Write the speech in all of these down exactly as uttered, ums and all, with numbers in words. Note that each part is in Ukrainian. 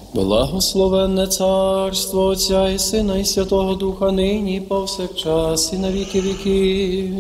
Благословенне царство Отця і Сина і Святого Духа, нині і повсякчас і на віки віків.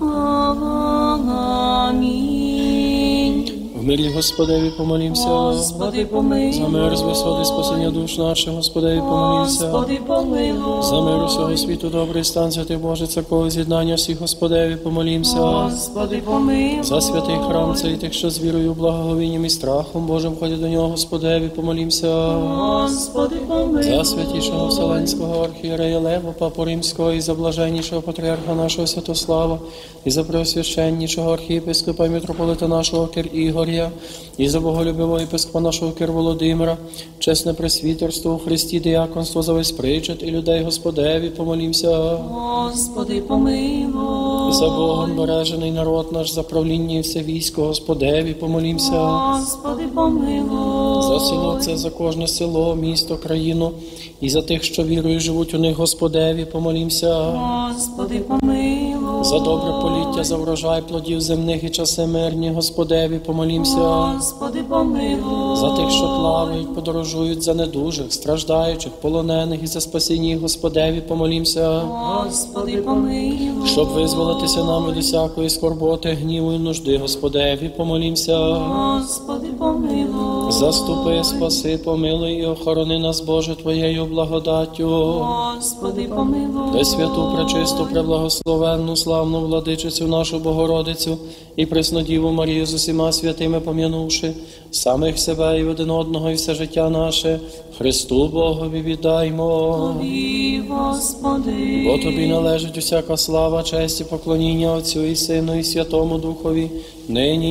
Амінь. В мирі Господеві помолімся. Господи, помилуй. За мир з висоти спасення душ наших, Господеві помолімся. Господи, помилуй. За мир усього світу, добрий стан, святий Боже, церкове з'єднання всіх, Господеві помолімся. Господи, помилуй. За святий храм цей тих, що з вірою, благоговінням і страхом Божим ходять до нього, Господеві помолімся. Господи, помилуй. За святішого Вселенського архієрея Лева, Папу Римського, і за блаженнішого патріарха нашого Святослава, і за преосвященнішого архієпископа і митрополита нашого Кир Ігоря, і за боголюбивого єпископа нашого Кир Володимира, чесне пресвітерство у Христі, діяконство за весь причет і людей, Господеві помолімся. Господи, помилуй. За Богом бережений народ наш, за правління і все військо, Господеві помолімся. Господи, помилуй. За село це, за кожне село, місто, країну, і за тих, що вірою живуть у них, Господеві помолімся. Господи, помилуй. За добре поліття, за врожай плодів земних і часи мирні, Господеві помолімся. Господи, помилуй. За тих, що плавають, подорожують, за недужих, страждаючих, полонених, і за спасіння їх, Господеві помолімся. Господи, помилуй. Щоб визволитися нам від усякої скорботи, гніву і нужди, Господеві помолімся. Господи, помилуй. Заступи, спаси, помилуй і охорони нас, Боже, Твоєю благодаттю. Господи, помилуй. Пресвяту, пречисту, преблагословенну, славну владичицю нашу Богородицю і Преснодіву Марію з усіма святими пом'янувши, самих себе і один одного і все життя наше, Христу Богові віддаймо. Тобі, Господи. Бо Тобі належить усяка слава, честь і поклоніння Отцю і Сину і Святому Духові, нині